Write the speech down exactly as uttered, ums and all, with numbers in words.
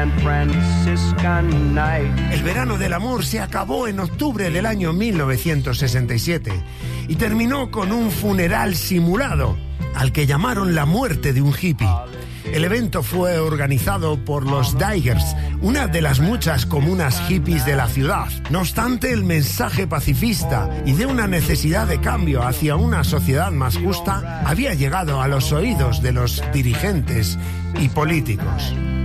San Franciscan night. El verano del amor se acabó en octubre del año mil novecientos sesenta y siete y terminó con un funeral simulado al que llamaron la muerte de un hippie. El evento fue organizado por los Diggers, una de las muchas comunas hippies de la ciudad. No obstante, el mensaje pacifista y de una necesidad de cambio hacia una sociedad más justa había llegado a los oídos de los dirigentes y políticos.